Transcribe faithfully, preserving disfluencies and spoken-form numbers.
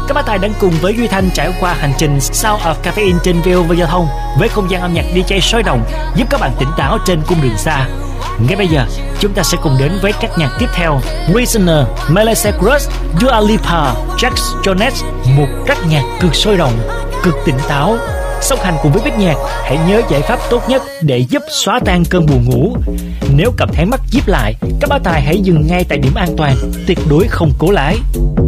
Các bác tài đang cùng với Duy Thanh trải qua hành trình Sound of Caffeine trên vê o vê Giao thông với không gian âm nhạc đi jay sôi động giúp các bạn tỉnh táo trên cung đường xa. Ngay bây giờ, chúng ta sẽ cùng đến với các nhạc tiếp theo: Prisoner, Miley Cyrus, Dua Lipa, Jack Jonas, một các nhạc cực sôi động, cực tỉnh táo. Song hành cùng với Bích Nhạc, hãy nhớ giải pháp tốt nhất để giúp xóa tan cơn buồn ngủ. Nếu cảm thấy mắt díp lại, các bác tài hãy dừng ngay tại điểm an toàn, tuyệt đối không cố lái.